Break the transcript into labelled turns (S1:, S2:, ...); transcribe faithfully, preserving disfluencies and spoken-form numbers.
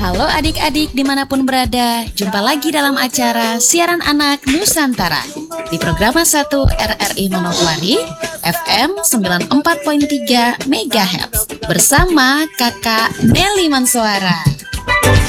S1: Halo adik-adik dimanapun berada, jumpa lagi dalam acara Siaran Anak Nusantara di Programa satu R R I Manokwari F M sembilan puluh empat koma tiga MHz bersama Kakak Nelly Mansuara.